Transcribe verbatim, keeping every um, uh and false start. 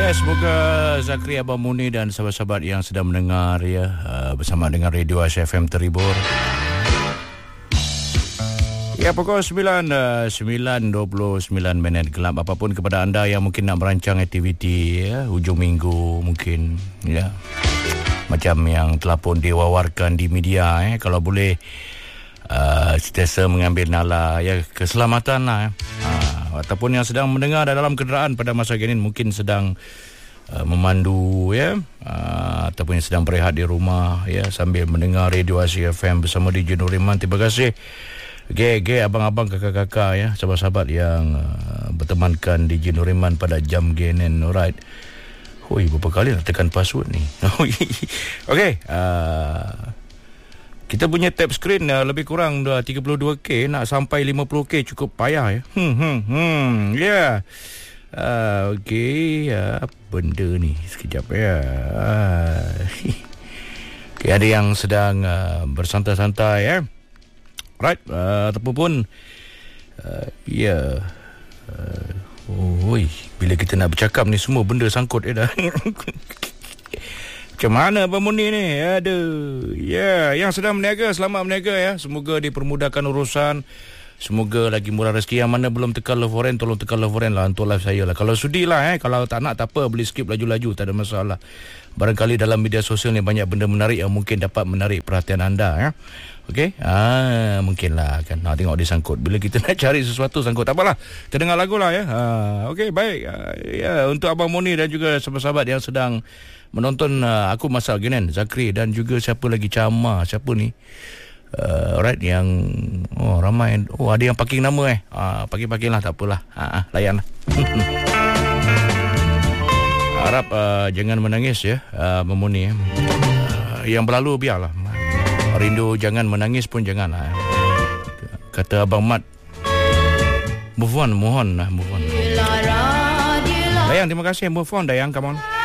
Ya, semoga Zakri, Abang Muni dan sahabat-sahabat yang sedang mendengar ya uh, bersama dengan Radio Asia F M terhibur. Ya, pukul sembilan, sembilan dua puluh sembilan minit gelap. Apapun kepada anda yang mungkin nak merancang aktiviti ya, hujung minggu mungkin ya. Macam yang telah pun diwawarkan di media eh, kalau boleh uh, sentiasa mengambil nala ya, keselamatan lah ya. Uh, ataupun yang sedang mendengar dalam kenderaan pada masa kini mungkin sedang uh, memandu ya, uh, ataupun yang sedang berehat di rumah ya sambil mendengar Radio Asia F M bersama D J Nuriman. Terima kasih Ge-ge abang-abang, kakak-kakak ya, sahabat-sahabat yang uh, bertemankan D J Nuriman pada jam genen. Alright. Hui, berapa kali nak tekan password ni? Okey, uh, kita punya tab screen uh, lebih kurang dah tiga puluh dua K, nak sampai lima puluh K cukup payah ya. Hmm hmm hmm. Ya. Yeah. Uh, okey, uh, apa benda ni? Sekejap ya. Uh, okay, ada yang sedang uh, bersantai-santai ya. Right, uh, ataupun uh, ya yeah. uh, oh, oi, bila kita nak bercakap ni semua benda sangkut eh dah. Macam mana Abang Muni ni? Aduh. Ya, yeah. Yang sedang berniaga, selamat berniaga ya. Semoga dipermudahkan urusan. Semoga lagi murah rezeki. Yang mana belum tekan love foreign, tolong tekan love foreign lah untuk live saya lah. Kalau sudi lah eh, kalau tak nak tak apa, boleh skip laju-laju, tak ada masalah. Barangkali dalam media sosial ni banyak benda menarik yang mungkin dapat menarik perhatian anda ya. Okey, ah, mungkin lah kan. Nak tengok dia sangkut. Bila kita nak cari sesuatu sangkut, tak apalah. Kita dengar lagu lah ya. Ah, okey, baik. Ah, ya, untuk Abang Muni dan juga sahabat-sahabat yang sedang menonton uh, aku masak genen, Zakri dan juga siapa lagi, Cama, siapa ni? Uh, alright, yang oh ramai. Oh, ada yang parking nama eh. Ah, parking-parking lah, tak apalah. Ah, ah, layan lah. Harap uh, jangan menangis ya, uh, Abang Muni. Uh, yang berlalu biarlah. Rindu jangan menangis pun jangan lah. Kata Abang Mat, move on, mohon lah, move on. Dayang, terima kasih. Move on, Dayang, come on.